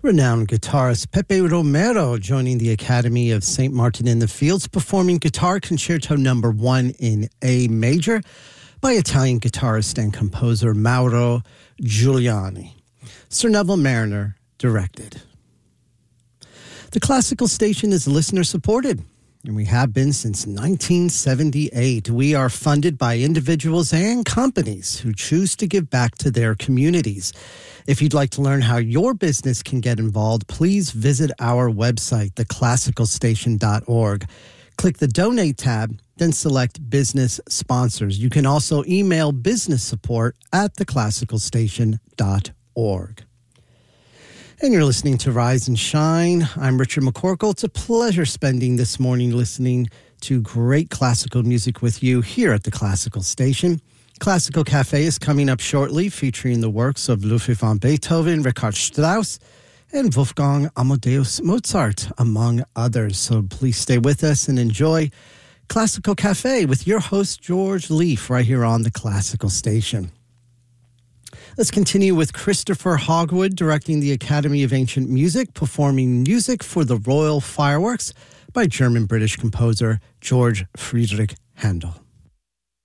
Renowned guitarist Pepe Romero joining the Academy of St. Martin in the Fields, performing Guitar Concerto No. 1 in A major by Italian guitarist and composer Mauro Giuliani. Sir Neville Marriner directed. The Classical Station is listener-supported, and we have been since 1978. We are funded by individuals and companies who choose to give back to their communities. If you'd like to learn how your business can get involved, please visit our website, theclassicalstation.org. Click the Donate tab, then select Business Sponsors. You can also email business support at theclassicalstation.org. And you're listening to Rise and Shine. I'm Richard McCorkle. It's a pleasure spending this morning listening to great classical music with you here at the Classical Station. Classical Cafe is coming up shortly, featuring the works of Ludwig van Beethoven, Richard Strauss, and Wolfgang Amadeus Mozart, among others. So please stay with us and enjoy Classical Cafe with your host, George Leaf, right here on the Classical Station. Let's continue with Christopher Hogwood directing the Academy of Ancient Music, performing music for the Royal Fireworks by German-British composer George Friedrich Handel.